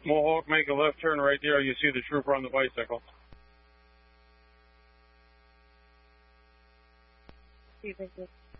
Mohawk, make a left turn right there. You see the trooper on the bicycle. Thank you.